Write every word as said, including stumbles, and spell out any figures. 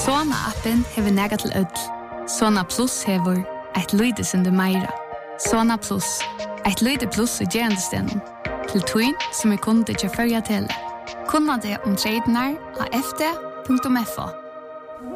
Sona-appen hever nega til ødel. Sona Plus hever et lydesende meira. Sona Plus, et lyde plus i gerandestenen. Til tøyn som er kunde til førja til. Kunna det om tredjenar av f d punktum f o.